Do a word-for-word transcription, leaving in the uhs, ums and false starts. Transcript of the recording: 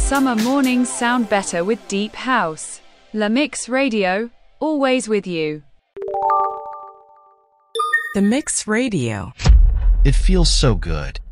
Summer mornings sound better with Deep House. La Mix Radio, always with you. The Mix Radio. It feels so good.